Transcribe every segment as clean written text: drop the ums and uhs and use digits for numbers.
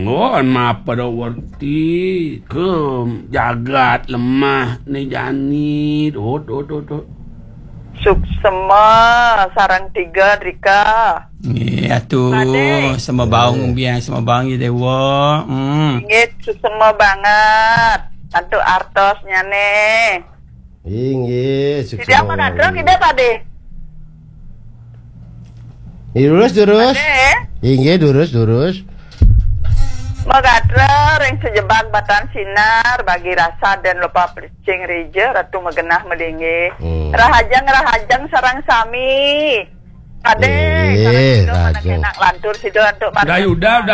Nggon maaf pada warti ke jagat lemah nih Janit. Suksema sarang 3 Rika. Iya tuh, sama baung biang sama bang ya dewa. Ingit suksema banget. Tentu artosnya nih. Inggih, suksema. Tidak mau nadro kita Pade. Durus. Inggih, durus. Magadra ring sejebak batan sinar bagi rasa dan lupa percing reja ratu megenah melinggi. Rahajang sarang sami. Ade, karena enak lantur sido untuk Dayuda.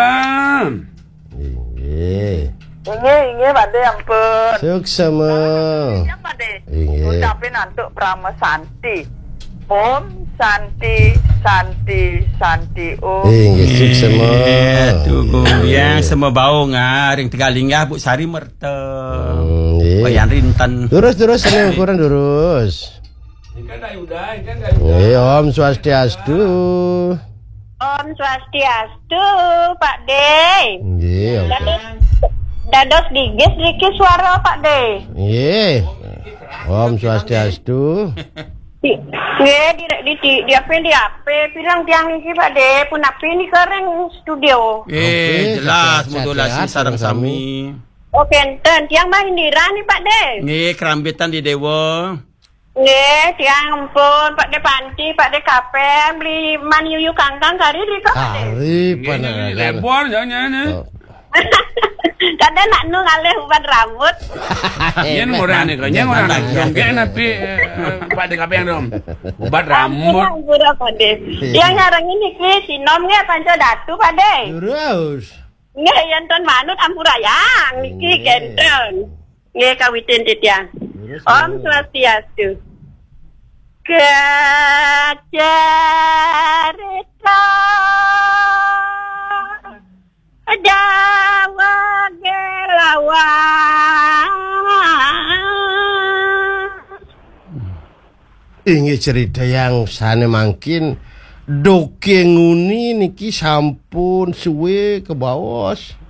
Inge Pade ampun. Suksema. Ya Pade. Inge. Ucapin untuk Prama Santi. Om Santi Om. Inge suksema. Tuh yang sama baung ring Tegalinga Bu Sari mertem. Bayan rintan. Durus ini ukuran durus. Ikan Dayuda. Om Swastiastu. Om Swastiastu, Pak De. Nggih. Dados digis Riki suara Pak De. Nggih. Om Swastiastu. Nggih, di apa bilang tiang iki Pak De, pun apa ini keren studio. Jelas modulasi sarang sami. Oke, enten tiang mah indira nih Pak De. Nggih, kerambitan di dewa. Nggih, tiang ampun Pak De Panti, Pak De Kapen beli maniu kangkang kari di Pak De. Kari panah. Lebor jangan. Kadang nak nu ngalih uban rambut. Yen murah nih kayaknya orang jongkek napi Pak De Kapen dong. Ubat rambut. Yang nyarang ini ki sinom nggih panco datu Pak De. Durus. Nggih yen manut ampurayang niki genten. Nggih kawitin titiang. Om Swastiastu. Kecerita Jawa Gelawan. Inggih cerita yang sane mangkin dokeng nguni niki sampun suwe ke bawos.